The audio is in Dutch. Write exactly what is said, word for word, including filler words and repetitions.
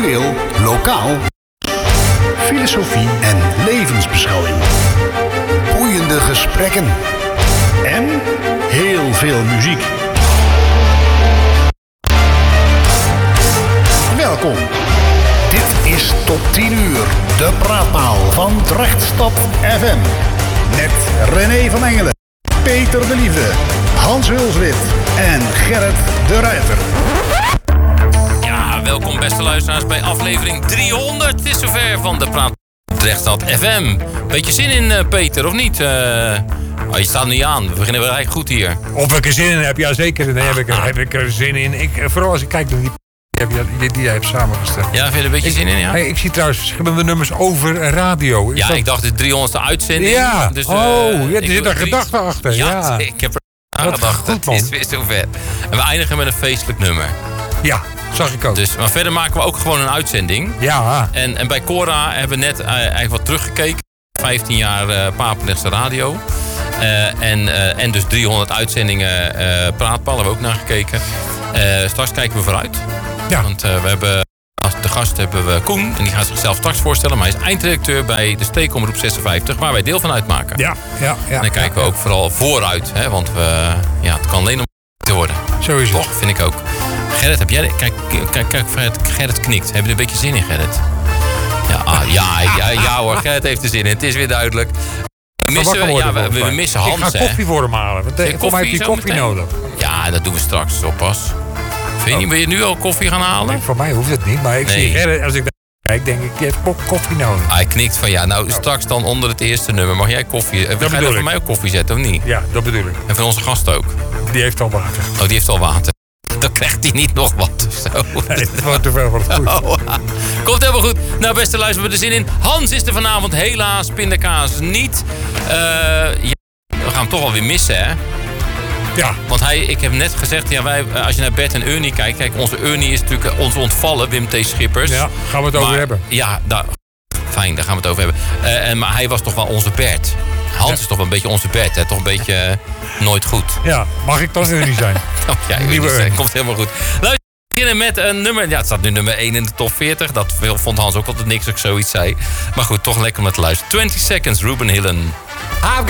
Actueel, lokaal, filosofie en levensbeschouwing. Boeiende gesprekken en heel veel muziek. Welkom. Dit is tot tien uur de praatpaal van Drachtstad F M. Met René van Engelen, Peter de Liefde, Hans Hulswit en Gerrit de Ruiter. Ja, welkom beste luisteraars bij aflevering driehonderd. Het is zover van de praatpaal Drachtstad F M. Beetje zin in, uh, Peter, of niet? Uh, oh, je staat nu aan. We beginnen wel eigenlijk goed hier. Of ik er zin in heb, ja zeker. Daar heb ik, er, heb ik er zin in. Ik, vooral als ik kijk naar die... Die, die jij hebt samengesteld. Ja, vind je er een beetje ik, zin in, ja? Hey, ik zie trouwens verschillende nummers over radio. Is ja, dat... ik dacht de driehonderdste uitzending. Ja, dus, uh, oh, ja, er zit een iets... gedachte achter. Ja, ja, ik heb er aan gedacht. Het is weer zover. En we eindigen met een feestelijk nummer. Ja, zag ik ook. Dus, maar verder maken we ook gewoon een uitzending. Ja. En, en bij Cora hebben we net uh, eigenlijk wat teruggekeken. vijftien jaar uh, Papendrechtse radio. Uh, en, uh, en dus driehonderd uitzendingen uh, Praatpaal hebben we ook naar gekeken. Uh, straks kijken we vooruit. Ja. Want uh, we hebben als de gast hebben we Koen. En die gaat zichzelf straks voorstellen. Maar hij is eindredacteur bij de Steekomroep zesenvijftig. Waar wij deel van uitmaken. Ja, ja, ja. En dan kijken ja, we ook vooral vooruit. Hè, want we, ja, het kan alleen om te worden. Zo is het. Toch, vind ik ook. Gerrit, heb jij... Kijk, kijk, kijk Gerrit knikt. Heb je er een beetje zin in, Gerrit? Ja, ah, ja, ja, ja hoor. Gerrit heeft er zin in. Het is weer duidelijk. We missen, ja, we, we missen Hans. Ik ga koffie voor hem halen. Want voor mij heb je koffie nodig. Ja, dat doen we straks. Oppas. Vind je niet, wil je nu al koffie gaan halen? Nee, voor mij hoeft het niet. Maar ik nee. zie Gerrit, als ik daar kijk, denk ik, je hebt koffie nodig. Hij knikt van ja, nou straks dan onder het eerste nummer. Mag jij koffie? Dat ga je dan voor mij ook koffie zetten, of niet? Ja, dat bedoel ik. En van onze gast ook? Die heeft al water. Oh, die heeft al water. Dan krijgt hij niet nog wat of zo. Nee, het wordt te veel voor het goed. Oh, komt helemaal goed. Nou, beste luisteren, we er zin in. Hans is er vanavond helaas, pindakaas niet. Uh, ja, we gaan hem toch alweer missen, hè? Ja. Want hij, ik heb net gezegd, ja, wij, als je naar Bert en Ernie kijkt... Kijk, onze Ernie is natuurlijk ons ontvallen, Wim T. Schippers. Ja, gaan we het maar, over hebben. Ja, daar, fijn, daar gaan we het over hebben. Uh, en, maar hij was toch wel onze Bert. Hans ja. is toch wel een beetje onze Bert, hè? Toch een beetje uh, nooit goed. Ja, mag ik dan Ernie zijn? Oh, ja, Ernie zijn. Komt helemaal goed. Luister, we beginnen met een nummer... Ja, het staat nu nummer één in de top veertig. Dat vond Hans ook altijd niks als ik zoiets zei. Maar goed, toch lekker om het te luisteren. twintig seconds, Ruben Hillen. I've